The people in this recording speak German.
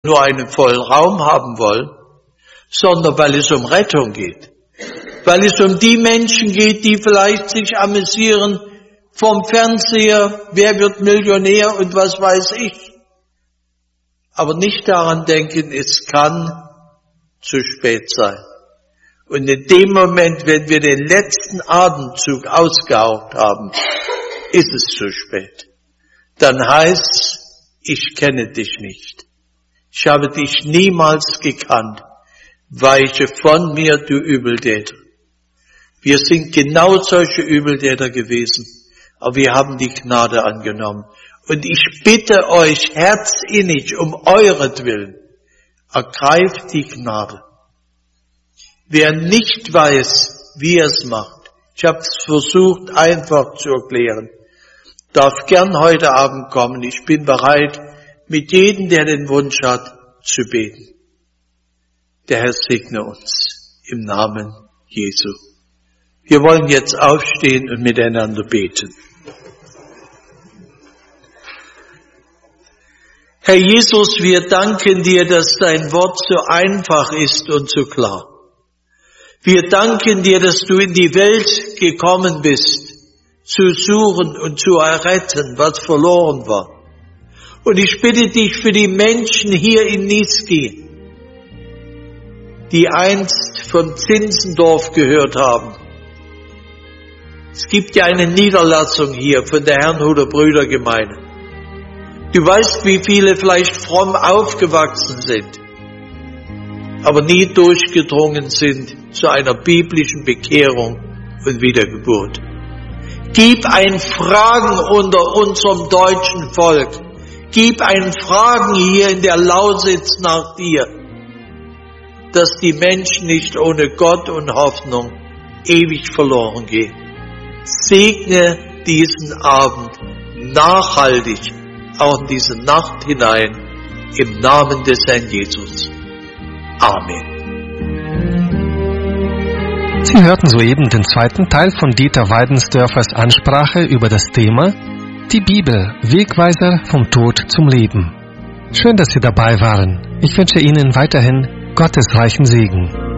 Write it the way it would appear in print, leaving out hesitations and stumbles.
nur einen vollen Raum haben wollen, sondern weil es um Rettung geht. Weil es um die Menschen geht, die vielleicht sich amüsieren vom Fernseher, wer wird Millionär und was weiß ich. Aber nicht daran denken, es kann zu spät sein. Und in dem Moment, wenn wir den letzten Atemzug ausgehaucht haben, ist es zu spät. Dann heißt, ich kenne dich nicht. Ich habe dich niemals gekannt. Weiche von mir, du Übeltäter. Wir sind genau solche Übeltäter gewesen, aber wir haben die Gnade angenommen. Und ich bitte euch herzinnig um euretwillen, ergreift die Gnade. Wer nicht weiß, wie er es macht, ich habe es versucht einfach zu erklären, darf gern heute Abend kommen. Ich bin bereit, mit jedem, der den Wunsch hat, zu beten. Der Herr segne uns im Namen Jesu. Wir wollen jetzt aufstehen und miteinander beten. Herr Jesus, wir danken dir, dass dein Wort so einfach ist und so klar. Wir danken dir, dass du in die Welt gekommen bist, zu suchen und zu erretten, was verloren war. Und ich bitte dich für die Menschen hier in Niesky, die einst von Zinzendorf gehört haben. Es gibt ja eine Niederlassung hier von der Herrnhuter Brüdergemeinde. Du weißt, wie viele vielleicht fromm aufgewachsen sind, aber nie durchgedrungen sind zu einer biblischen Bekehrung und Wiedergeburt. Gib ein Fragen unter unserem deutschen Volk. Gib ein Fragen hier in der Lausitz nach dir, dass die Menschen nicht ohne Gott und Hoffnung ewig verloren gehen. Segne diesen Abend nachhaltig, auch in diese Nacht hinein, im Namen des Herrn Jesus. Amen. Sie hörten soeben den zweiten Teil von Dieter Weidensdörfers Ansprache über das Thema Die Bibel, Wegweiser vom Tod zum Leben. Schön, dass Sie dabei waren. Ich wünsche Ihnen weiterhin gottesreichen Segen.